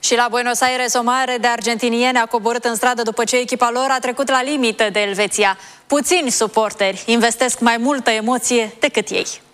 Și la Buenos Aires, o mare de argentinieni a coborât în stradă după ce echipa lor a trecut la limită de Elveția. Puțini suporteri investesc mai multă emoție decât ei.